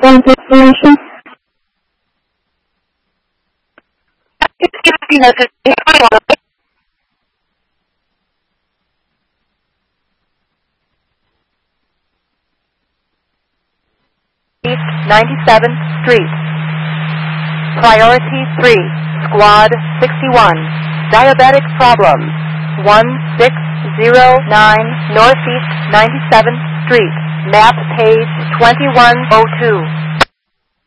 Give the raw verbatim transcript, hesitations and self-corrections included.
phone information? East ninety-seventh Street. Priority three, Squad sixty-one. Diabetic problems. one six zero nine Northeast ninety-seventh Street. Map page twenty-one oh two.